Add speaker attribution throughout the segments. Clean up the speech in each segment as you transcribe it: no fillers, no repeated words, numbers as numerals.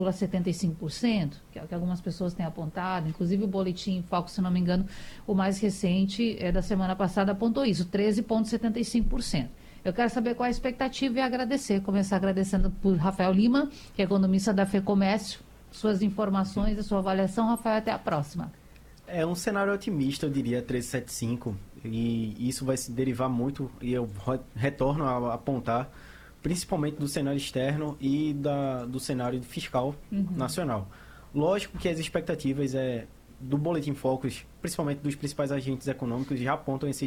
Speaker 1: 0,75%, que é o que algumas pessoas têm apontado, inclusive o Boletim Foco, se não me engano, o mais recente da semana passada apontou isso, 13,75%. Eu quero saber qual é a expectativa e agradecer, começar agradecendo por Rafael Lima, que é economista da FEComércio, suas informações e sua avaliação. Rafael, até a próxima.
Speaker 2: É um cenário otimista, eu diria, 13,75%, e isso vai se derivar muito, e eu retorno a apontar, principalmente do cenário externo e do cenário fiscal nacional. Lógico que as expectativas do Boletim Focus, principalmente dos principais agentes econômicos, já apontam esses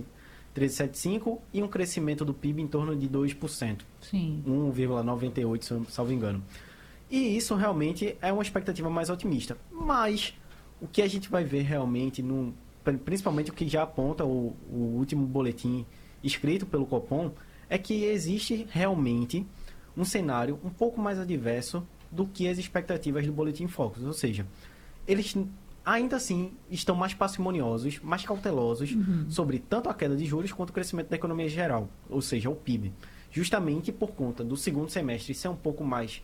Speaker 2: 13,75% e um crescimento do PIB em torno de 2%.
Speaker 1: Sim.
Speaker 2: 1,98%, salvo engano. E isso realmente é uma expectativa mais otimista. Mas o que a gente vai ver realmente, principalmente o que já aponta o último boletim escrito pelo Copom, é que existe realmente um cenário um pouco mais adverso do que as expectativas do Boletim Focus. Ou seja, eles ainda assim estão mais parcimoniosos, mais cautelosos sobre tanto a queda de juros quanto o crescimento da economia geral, ou seja, o PIB. Justamente por conta do segundo semestre ser um pouco mais,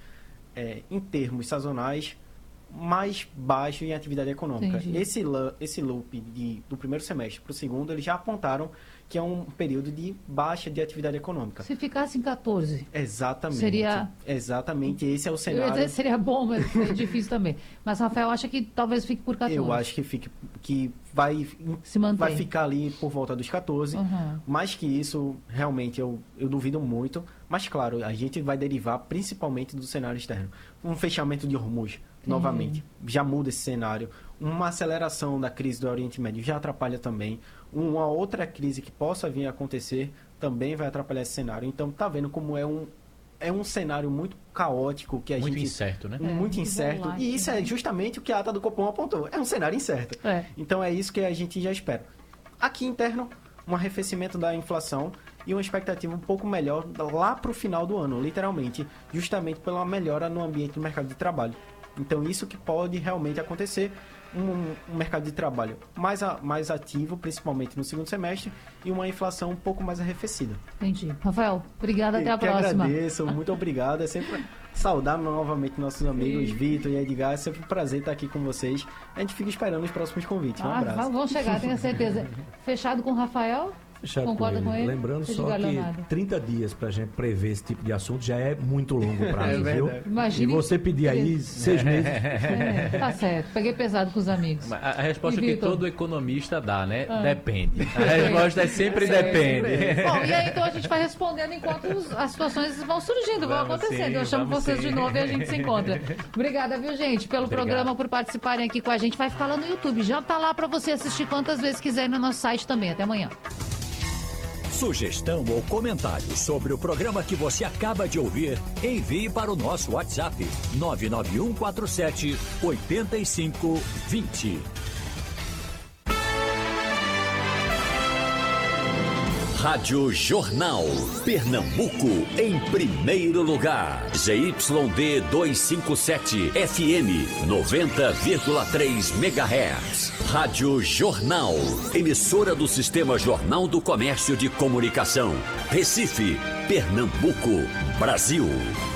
Speaker 2: em termos sazonais, mais baixo em atividade econômica.
Speaker 1: Entendi.
Speaker 2: Esse loop do primeiro semestre para o segundo, eles já apontaram que é um período de baixa de atividade econômica.
Speaker 1: Se ficasse em 14.
Speaker 2: Exatamente.
Speaker 1: Seria...
Speaker 2: Exatamente, esse é o cenário.
Speaker 1: Eu ia dizer, seria bom, mas é difícil também. Mas Rafael acha que talvez fique por 14.
Speaker 2: Eu acho que vai ficar ali por volta dos 14. Mais que isso, realmente, eu duvido muito. Mas, claro, a gente vai derivar principalmente do cenário externo. Um fechamento de Hormuz, novamente, já muda esse cenário. Uma aceleração da crise do Oriente Médio já atrapalha também. Uma outra crise que possa vir a acontecer também vai atrapalhar esse cenário. Então, tá vendo como é um cenário muito caótico que a gente...
Speaker 3: Muito incerto, né?
Speaker 2: Muito incerto.
Speaker 1: Volátil,
Speaker 2: E isso é justamente o que a ata do Copom apontou. É um cenário incerto. Então, é isso que a gente já espera. Aqui interno, um arrefecimento da inflação e uma expectativa um pouco melhor lá para o final do ano, literalmente, justamente pela melhora no ambiente do mercado de trabalho. Então, isso que pode realmente acontecer, um mercado de trabalho mais ativo, principalmente no segundo semestre, e uma inflação um pouco mais arrefecida.
Speaker 1: Entendi. Rafael, obrigada, até a próxima.
Speaker 2: Eu agradeço, muito obrigado. É sempre saudar novamente nossos amigos Vitor e Edgar. É sempre um prazer estar aqui com vocês. A gente fica esperando os próximos convites. Um abraço.
Speaker 1: Vão chegar, tenho certeza. Fechado com o Rafael?
Speaker 4: Fechado
Speaker 1: Concorda com ele?
Speaker 4: Lembrando só que 30 dias pra gente prever esse tipo de assunto já é muito longo prazo, viu?
Speaker 1: Imagine...
Speaker 4: E você pedir aí 6 meses.
Speaker 1: Tá certo, peguei pesado com os amigos.
Speaker 3: A resposta que todo economista dá, né? Depende. A
Speaker 1: Depende.
Speaker 3: resposta é sempre depende.
Speaker 1: Bom, e aí então a gente vai respondendo enquanto as situações vão surgindo, vão acontecendo. Eu chamo vocês de novo e a gente se encontra. Obrigada, viu, gente, pelo programa, por participarem aqui com a gente. Vai ficar lá no YouTube. Já tá lá pra você assistir quantas vezes quiser no nosso site também. Até amanhã.
Speaker 5: Sugestão ou comentário sobre o programa que você acaba de ouvir, envie para o nosso WhatsApp 99147 8520. Rádio Jornal. Pernambuco em primeiro lugar. ZYD 257 FM 90,3 MHz. Rádio Jornal. Emissora do Sistema Jornal do Comércio de Comunicação. Recife, Pernambuco, Brasil.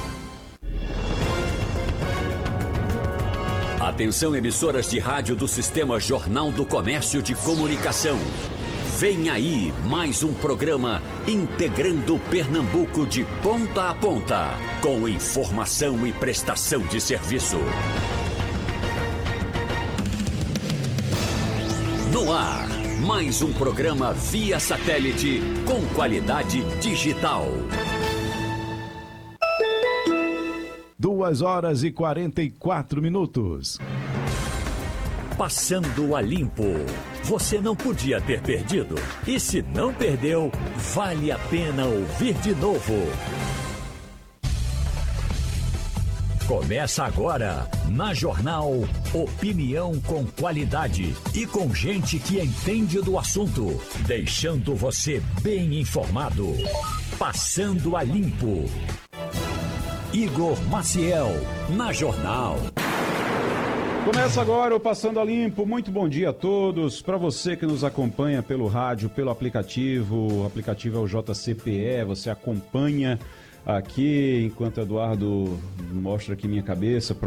Speaker 5: Atenção, emissoras de rádio do Sistema Jornal do Comércio de Comunicação. Vem aí mais um programa integrando Pernambuco de ponta a ponta, com informação e prestação de serviço. No ar, mais um programa via satélite com qualidade digital.
Speaker 6: 2h44.
Speaker 5: Passando a limpo. Você não podia ter perdido. E se não perdeu, vale a pena ouvir de novo. Começa agora, na Jornal, opinião com qualidade e com gente que entende do assunto, deixando você bem informado. Passando a limpo. Igor Maciel, na Jornal.
Speaker 6: Começa agora o Passando a Limpo. Muito bom dia a todos. Para você que nos acompanha pelo rádio, pelo aplicativo, o aplicativo é o JCPE, você acompanha aqui enquanto Eduardo mostra aqui minha cabeça.